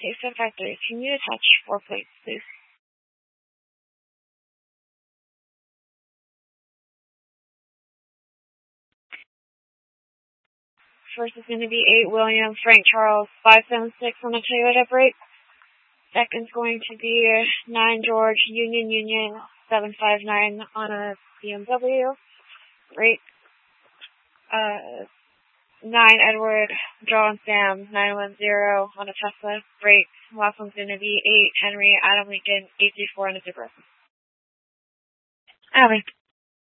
653, can you attach 4 plates, please? First is going to be 8 William Frank Charles 576 on a Toyota brake. Second's going to be 9 George Union 759 on a BMW brake. 9 Edward John Sam 910 on a Tesla brake. Last one's going to be 8 Henry Adam Lincoln 834 on a Subaru. Alright.